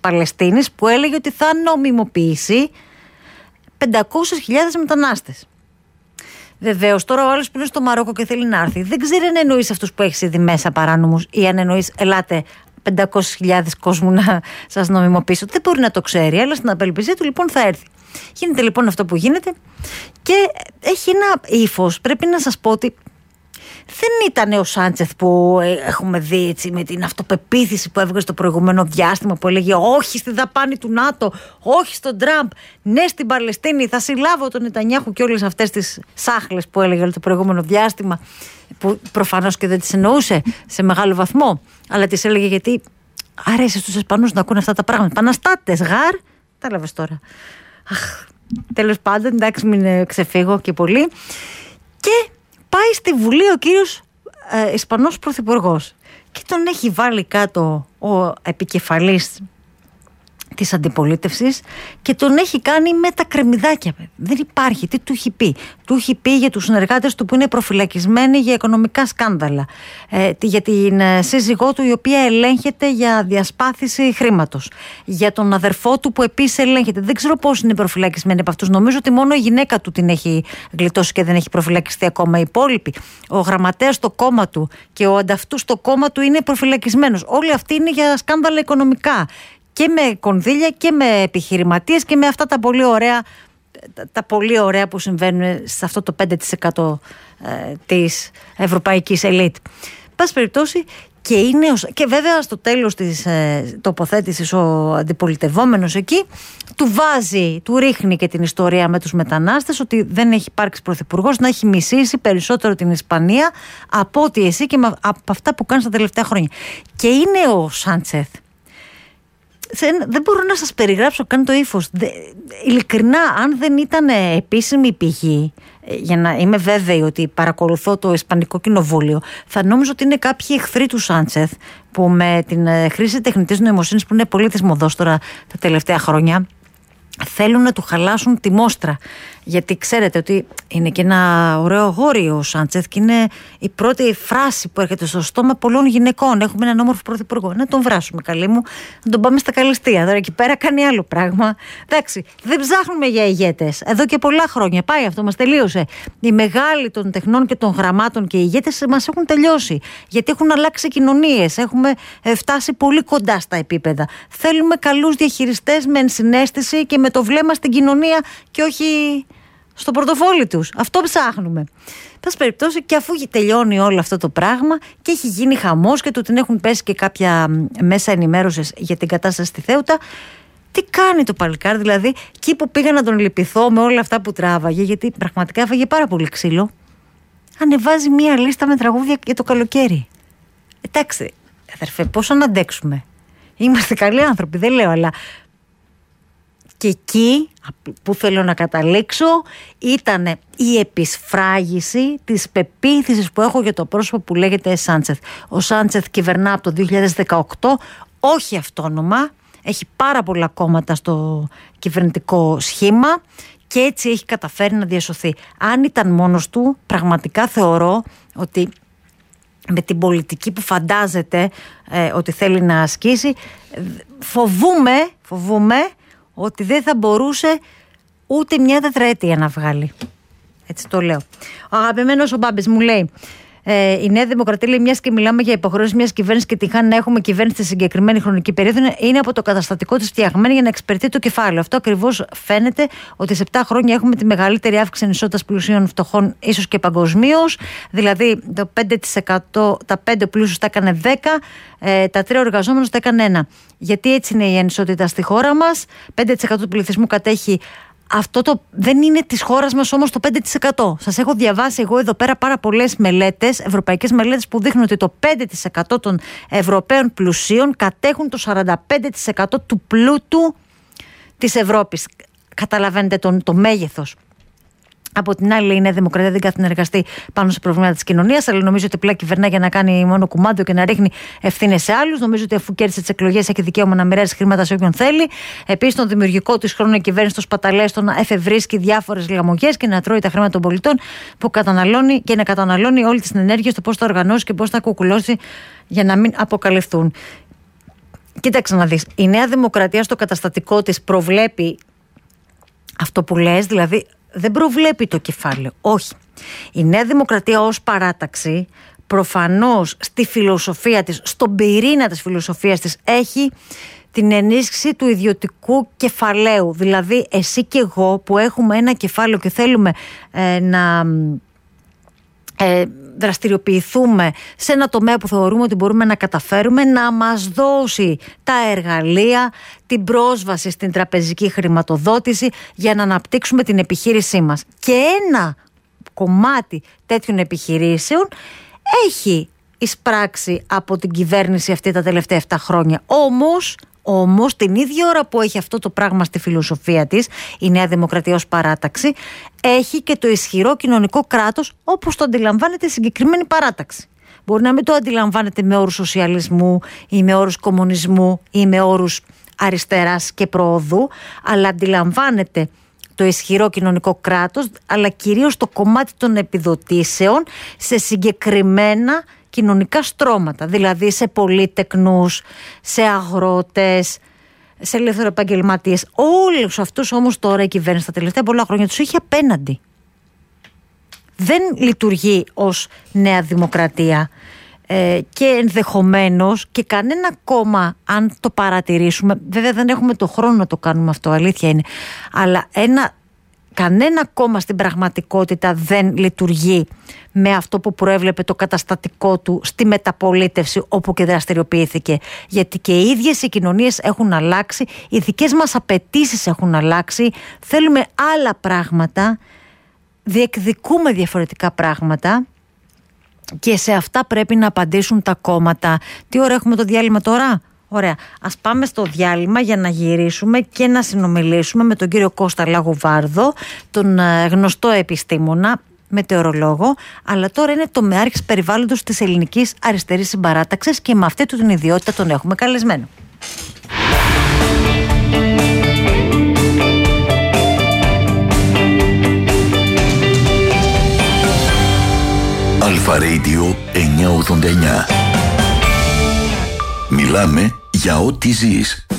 Παλαιστίνης, που έλεγε ότι θα νομιμοποιήσει 500.000 μετανάστες. Βεβαίως, τώρα ο άλλος που είναι στο Μαρόκο και θέλει να έρθει, δεν ξέρει αν εννοείς αυτούς που έχεις ήδη μέσα παράνομους ή αν εννοείς ελάτε 500.000 κόσμου να σας νομιμοποιήσω. Δεν μπορεί να το ξέρει, αλλά στην απελπισία του λοιπόν θα έρθει. Γίνεται λοιπόν αυτό που γίνεται και έχει ένα ύφος. Πρέπει να σας πω ότι δεν ήταν ο Σάντσεθ που έχουμε δει έτσι, με την αυτοπεποίθηση που έβγαζε στο προηγούμενο διάστημα, που έλεγε όχι στη δαπάνη του ΝΑΤΟ, όχι στον Τραμπ, ναι στην Παλαιστίνη, θα συλλάβω τον Νετανιάχου και όλες αυτές τις σάχλες που έλεγε το προηγούμενο διάστημα, που προφανώς και δεν τις εννοούσε σε μεγάλο βαθμό, αλλά τις έλεγε γιατί αρέσει στους Ισπανούς να ακούνε αυτά τα πράγματα. Παναστάτες, γάρ, τα έλαβες τώρα. Τέλος πάντων, εντάξει, μην ξεφύγω και πολύ. Και πάει στη Βουλή ο κύριος Ισπανός Πρωθυπουργός και τον έχει βάλει κάτω ο επικεφαλής της αντιπολίτευσης και τον έχει κάνει με τα κρεμμυδάκια. Δεν υπάρχει. Τι του έχει πει? Του έχει πει για τους συνεργάτες του που είναι προφυλακισμένοι για οικονομικά σκάνδαλα, για την σύζυγό του η οποία ελέγχεται για διασπάθηση χρήματος, για τον αδερφό του που επίσης ελέγχεται. Δεν ξέρω πώς είναι προφυλακισμένοι από αυτούς. Νομίζω ότι μόνο η γυναίκα του την έχει γλιτώσει και δεν έχει προφυλακιστεί ακόμα. Οι υπόλοιποι, ο γραμματέας στο κόμμα του και ο ανταυτού στο κόμμα του είναι προφυλακισμένος. Όλοι αυτοί είναι για σκάνδαλα οικονομικά, και με κονδύλια και με επιχειρηματίες και με αυτά τα πολύ ωραία που συμβαίνουν σε αυτό το 5% της ευρωπαϊκής ελίτ. Πάση περιπτώσει, και βέβαια στο τέλος της τοποθέτησης ο αντιπολιτευόμενος εκεί του ρίχνει και την ιστορία με τους μετανάστες, ότι δεν έχει υπάρξει πρωθυπουργός να έχει μισήσει περισσότερο την Ισπανία από ότι εσύ και από αυτά που κάνεις τα τελευταία χρόνια. Και είναι ο Σάντσεθ. Δεν μπορώ να σας περιγράψω καν το ύφος. Ειλικρινά, αν δεν ήταν επίσημη πηγή, για να είμαι βέβαιη ότι παρακολουθώ το Ισπανικό Κοινοβούλιο, θα νόμιζα ότι είναι κάποιοι εχθροί του Σάντσεθ που με την χρήση τεχνητής νοημοσύνης, που είναι πολύ της μοδός τώρα τα τελευταία χρόνια, θέλουν να του χαλάσουν τη μόστρα. Γιατί ξέρετε ότι είναι και ένα ωραίο αγόρι ο Σάντσεθ και είναι η πρώτη φράση που έρχεται στο στόμα πολλών γυναικών. Έχουμε έναν όμορφο πρωθυπουργό. Να τον βράσουμε, καλή μου, να τον πάμε στα καλεστία. Τώρα εκεί πέρα κάνει άλλο πράγμα. Εντάξει, δεν ψάχνουμε για ηγέτες. Εδώ και πολλά χρόνια πάει αυτό, μας τελείωσε. Οι μεγάλοι των τεχνών και των γραμμάτων και οι ηγέτες μας έχουν τελειώσει. Γιατί έχουν αλλάξει κοινωνίες. Έχουμε φτάσει πολύ κοντά στα επίπεδα. Θέλουμε καλούς διαχειριστές με ενσυναίσθηση και με το βλέμμα στην κοινωνία και όχι στο πορτοφόλι τους. Αυτό ψάχνουμε. Πάση περιπτώσει, και αφού τελειώνει όλο αυτό το πράγμα και έχει γίνει χαμός και του την έχουν πέσει και κάποια μέσα ενημέρωσης για την κατάσταση στη Θέουτα, τι κάνει το παλικάρι? Δηλαδή, εκεί που πήγα να τον λυπηθώ με όλα αυτά που τράβαγε, γιατί πραγματικά έφαγε πάρα πολύ ξύλο, ανεβάζει μία λίστα με τραγούδια για το καλοκαίρι. Εντάξει, αδερφέ, πώς να αντέξουμε? Είμαστε καλοί άνθρωποι, δεν λέω, αλλά και εκεί που θέλω να καταλήξω ήταν η επισφράγιση της πεποίθησης που έχω για το πρόσωπο που λέγεται Σάντσεθ. Ο Σάντσεθ κυβερνά από το 2018, όχι αυτόνομα, έχει πάρα πολλά κόμματα στο κυβερνητικό σχήμα και έτσι έχει καταφέρει να διασωθεί. Αν ήταν μόνος του, πραγματικά θεωρώ ότι με την πολιτική που φαντάζεται ότι θέλει να ασκήσει, φοβούμε ότι δεν θα μπορούσε ούτε μια τετραετία να βγάλει. Έτσι το λέω. Ο αγαπημένος ο Μπάμπης μου λέει, η Νέα Δημοκρατία λέει, μιας και μιλάμε για υποχρεώσεις μιας κυβέρνησης και τυχάνει να έχουμε κυβέρνηση στη συγκεκριμένη χρονική περίοδο, είναι από το καταστατικό της φτιαγμένη για να εξυπηρετεί το κεφάλαιο. Αυτό ακριβώς φαίνεται, ότι σε 7 χρόνια έχουμε τη μεγαλύτερη αύξηση ανισότητας πλουσίων φτωχών, ίσως και παγκοσμίως. Δηλαδή το 5%, τα 5 πλούσιους τα έκανε 10, τα 3 εργαζόμενους τα έκανε 1. Γιατί έτσι είναι η ανισότητα στη χώρα μας. 5% του πληθυσμού κατέχει. Αυτό δεν είναι της χώρας μας όμως το 5%. Σας έχω διαβάσει εγώ εδώ πέρα πάρα πολλές μελέτες, ευρωπαϊκές μελέτες, που δείχνουν ότι το 5% των Ευρωπαίων πλουσίων κατέχουν το 45% του πλούτου της Ευρώπης. Καταλαβαίνετε το μέγεθος. Από την άλλη, η Νέα Δημοκρατία δεν κάθεται να εργαστεί πάνω σε προβλήματα της κοινωνίας, αλλά νομίζω ότι απλά κυβερνά για να κάνει μόνο κουμάντο και να ρίχνει ευθύνες σε άλλους. Νομίζω ότι αφού κέρδισε τις εκλογές, έχει δικαίωμα να μοιράζει χρήματα σε όποιον θέλει. Επίσης, τον δημιουργικό της χρόνο η κυβέρνηση των σπαταλές, το να εφευρίσκει διάφορες λαμογές και να τρώει τα χρήματα των πολιτών που καταναλώνει και να καταναλώνει όλη την ενέργεια στο πώς θα οργανώσει και πώς θα κουκουλώσει για να μην αποκαλυφθούν. Κοίταξε να δεις, η Νέα Δημοκρατία στο καταστατικό της προβλέπει αυτό που λες, δηλαδή δεν προβλέπει το κεφάλαιο, όχι. Η Νέα Δημοκρατία ως παράταξη προφανώς στη φιλοσοφία της, στον πυρήνα της φιλοσοφίας της, έχει την ενίσχυση του ιδιωτικού κεφαλαίου. Δηλαδή εσύ και εγώ που έχουμε ένα κεφάλαιο και θέλουμε να δραστηριοποιηθούμε σε ένα τομέα που θεωρούμε ότι μπορούμε να καταφέρουμε, να μας δώσει τα εργαλεία, την πρόσβαση στην τραπεζική χρηματοδότηση για να αναπτύξουμε την επιχείρησή μας. Και ένα κομμάτι τέτοιων επιχειρήσεων έχει εισπράξει από την κυβέρνηση αυτή τα τελευταία 7 χρόνια. Όμως την ίδια ώρα που έχει αυτό το πράγμα στη φιλοσοφία της, η Νέα Δημοκρατία ως παράταξη έχει και το ισχυρό κοινωνικό κράτος όπως το αντιλαμβάνεται η συγκεκριμένη παράταξη. Μπορεί να μην το αντιλαμβάνεται με όρους σοσιαλισμού ή με όρους κομμουνισμού ή με όρους αριστεράς και προοδού, αλλά αντιλαμβάνεται το ισχυρό κοινωνικό κράτος, αλλά κυρίως το κομμάτι των επιδοτήσεων σε συγκεκριμένα κοινωνικά στρώματα, δηλαδή σε πολύτεκνους, σε αγρότες, σε ελευθεροεπαγγελματίες. Όλους αυτούς όμως τώρα η κυβέρνηση τα τελευταία πολλά χρόνια τους έχει απέναντι. Δεν λειτουργεί ως Νέα Δημοκρατία και ενδεχομένως και κανένα κόμμα, αν το παρατηρήσουμε, βέβαια δεν έχουμε το χρόνο να το κάνουμε αυτό, αλήθεια είναι, αλλά κανένα κόμμα στην πραγματικότητα δεν λειτουργεί με αυτό που προέβλεπε το καταστατικό του στη μεταπολίτευση όπου και δραστηριοποιήθηκε. Γιατί και οι ίδιες οι κοινωνίες έχουν αλλάξει, οι δικές μας απαιτήσεις έχουν αλλάξει, θέλουμε άλλα πράγματα, διεκδικούμε διαφορετικά πράγματα και σε αυτά πρέπει να απαντήσουν τα κόμματα. Τι ώρα έχουμε το διάλειμμα τώρα? Ωραία. Ας πάμε στο διάλειμμα για να γυρίσουμε και να συνομιλήσουμε με τον κύριο Κώστα Λαγοβάρδο, τον γνωστό επιστήμονα, μετεωρολόγο, αλλά τώρα είναι τομεάρχης περιβάλλοντος της Ελληνικής Αριστερής Συμπαράταξης και με αυτή του την ιδιότητα τον έχουμε καλεσμένο. Αλφα Radio 989. Μιλάμε για ό,τι ζεις.